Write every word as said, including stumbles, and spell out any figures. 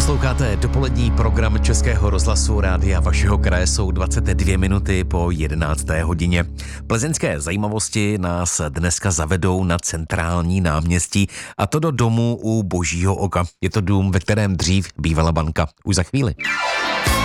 Posloucháte dopolední program Českého rozhlasu Rádia vašeho kraje, jsou dvacet dvě minuty po jedenácté hodině. Plzeňské zajímavosti nás dneska zavedou na centrální náměstí, a to do domu u Božího oka. Je to dům, ve kterém dřív bývala banka. Už za chvíli.